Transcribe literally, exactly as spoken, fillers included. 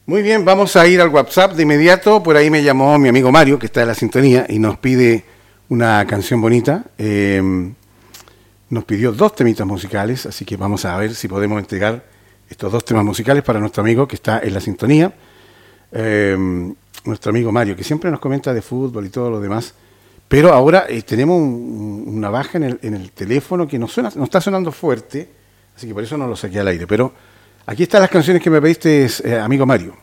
Muy bien, vamos a ir al WhatsApp de inmediato. Por ahí me llamó mi amigo Mario, que está en la sintonía, y nos pide una canción bonita. Eh, nos pidió dos temitas musicales, así que vamos a ver si podemos entregar estos dos temas musicales para nuestro amigo que está en la sintonía. Eh, nuestro amigo Mario, que siempre nos comenta de fútbol y todo lo demás. Pero ahora eh, tenemos un, una baja en el, en el teléfono que nos, suena, nos está sonando fuerte, así que por eso no lo saqué al aire. Pero aquí están las canciones que me pediste, eh, amigo Mario.